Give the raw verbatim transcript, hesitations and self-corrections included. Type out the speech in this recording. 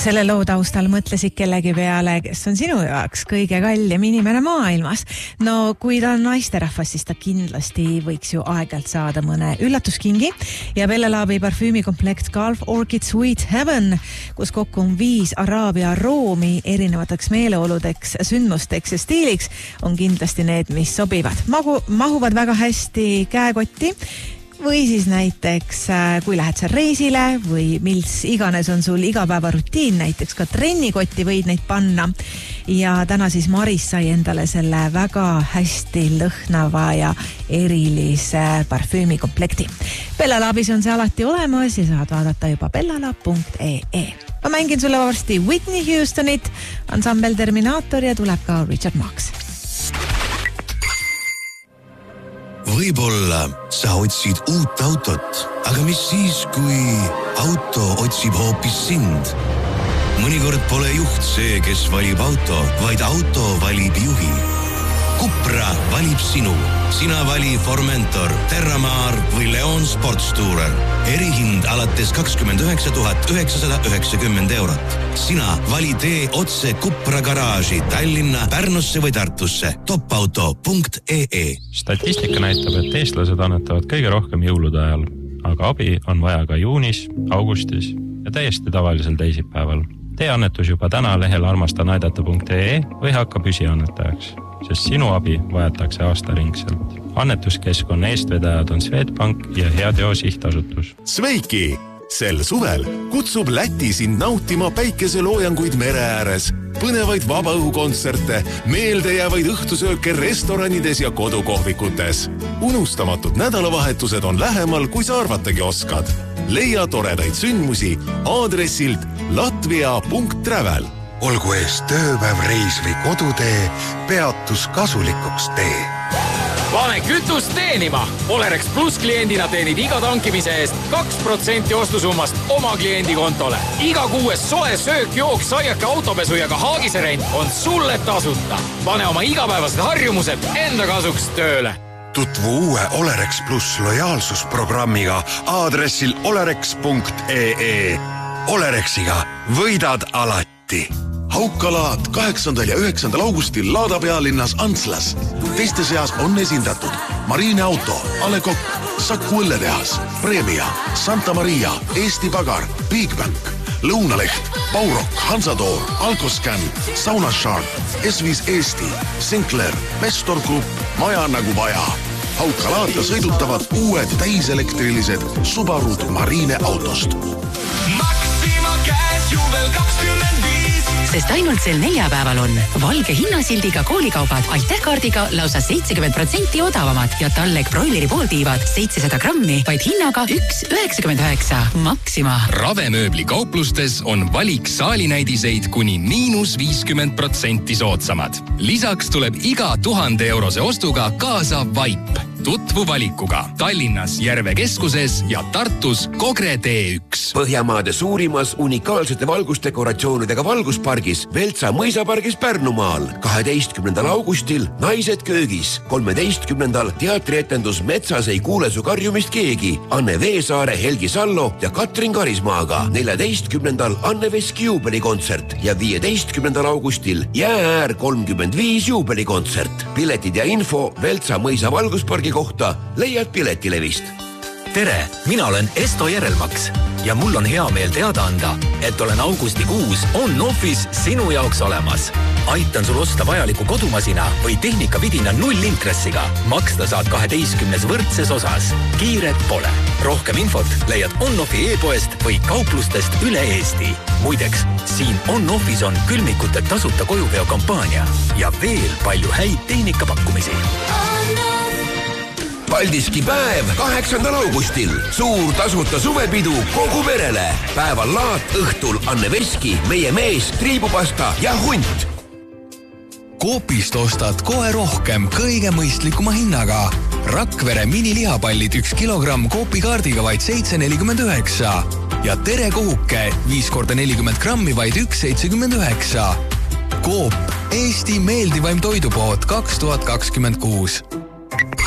selle loo taustal mõtlesid kellegi peale, kes on sinu jaoks kõige kallim inimene maailmas. No kui ta on naisterahvas, siis ta kindlasti võiks ju aegalt saada mõne üllatuskingi ja Bella Labi parfüümikomplekt Gulf Orchid Sweet Heaven, kus kokku on viis araabia aroomi erinevateks meeleoludeks, sündmusteks ja stiiliks, on kindlasti need, mis sobivad. Magu, mahuvad väga hästi käekotti või siis näiteks kui lähed sa reisile või mis iganes on sul igapäevarutiin, näiteks ka trennikotti võid neid panna. Ja täna siis Maris sai endale selle väga hästi lõhnava ja erilise parfüümikomplekti. Bella Labis on see alati olemas ja saad vaadata juba bellalab punkt ee. Ma mängin sulle varsti Whitney Houstonit, ansambel Terminator ja tuleb ka Richard Marx. Võib-olla sa otsid uut autot, aga mis siis, kui auto otsib hoopis sind? Mõnikord pole juht see, kes valib auto, vaid auto valib juhi. Cupra valib sinu. Sina vali Formentor, Terramar või Leon Sportstourer. Erihind alates kakskümmend üheksa tuhat üheksasada üheksakümmend eurot. Sina vali tee otse Cupra garaaži Tallinna, Pärnusse või Tartusse. topauto punkt ee. Statistika näitab, et eestlased annetavad kõige rohkem jõulude ajal, aga abi on vaja ka juunis, augustis ja täiesti tavalisel teisipäeval. Tee annetus juba täna lehel armastanaidata punkt ee või hakka püsiannetajaks, sest sinu abi vajatakse aastaringselt. Annetuskeskkonna eestvedajad on Swedbank ja Heateo sihtasutus. Sveiki! Sel suvel kutsub Läti sind nautima päikeseloojanguid mere ääres, põnevaid vabaõhukontserte, meeldejäävaid õhtusööke restoranides ja kodukohvikutes. Unustamatud nädalavahetused on lähemal, kui sa arvatagi oskad. Leia toredaid sündmusi aadressilt latvia punkt travel. Olgu eest tööpäev, reis või kodutee, peatus kasulikuks tee. Pane kütust teenima! Olerex Plus kliendina teenid iga tankimise eest kaks protsenti ostusummast oma kliendi kontole. Iga kuues soe söök, jook, saiake, autopesu ja ka haagiserent on sulle tasuta. Pane oma igapäevased harjumused enda kasuks tööle. Tutvu uue Olerex Plus lojaalsusprogrammiga aadressil olerex punkt ee. Olerexiga võidad alati. Haukalaad kaheksandal ja üheksandal augustil Laada pealinnas Antslas. Teiste seas on esindatud Marine Auto, Ale Kokk, Saku õlletehas, Premia, Santa Maria, Eesti Pagar, Big Bank, Lõunaleht, Baurok, Hansator, Alkoscan, Sauna Sharp, S viis Eesti, Sinclair, Vestor Group, Maja nagu vaja. Haukalaata sõidutavad uued täiselektrilised Subarud Marine autost. Maxima käes juvel kakskümmend viis. Sest ainult sel neljapäeval on valge hinnasildiga koolikaubad Altech-kaardiga lausa seitsekümmend protsenti odavamad ja Tallek broileri pooltiivad seitsesada grammi vaid hinnaga üks üheksakümmend üheksa. Maxima. Ravemööbli kauplustes on valik saalinäidiseid kuni miinus viiskümmend protsenti soodsamad. Lisaks tuleb iga tuhande eurose ostuga kaasa vaip. Tutvu valikuga Tallinnas Järve keskuses ja Tartus Kogre tee üks. Põhjamaade suurimas unikaalsete valgusdekoratsioonidega valguspargis Veltsa mõisapargis Pärnumaal. kaheteistkümnendal augustil Naised köögis. kolmeteistkümnendal teatrietendus Metsas ei kuule su karjumist keegi. Anne Veesaare, Helgi Sallo ja Katrin Karismaaga. neljateistkümnendal Anne Veski juubelikontsert ja viieteistkümnendal augustil Jäääär kolmkümmend viis juubelikontsert. Piletid ja info Veltsa mõisa valguspargi kohta leiad Piletilevist. Tere, mina olen Esto Järelmaks ja mul on hea meel teada anda, et olen augustikuus On-Office sinu jaoks olemas. Aitan sul osta vajaliku kodumasina või tehnikavidina nullintressiga. Maksta saad kaheteistkümnes võrdses osas. Kiiret pole. Rohkem infot leiad On-Offi e-poest või kauplustest üle Eesti. Muideks, siin On-Office on külmikute tasuta kojuveo kampaania ja veel palju häid tehnikapakkumisi. Paldiski päev kaheksandal augustil. Suur tasuta suvepidu kogu perele. Päeval laat, õhtul Anne Veski, meie mees, triibupasta ja hunt. Coopist ostad kohe rohkem kõige mõistlikuma hinnaga. Rakvere minilihapallid üks kilogramm Coopi kaardiga vaid seitse nelikümmend üheksa. Ja Tere kohuke viis korda nelikümmend grammi vaid üks seitsekümmend üheksa. Coop, Eesti meeldivaim toidupood kaks tuhat kakskümmend kuus.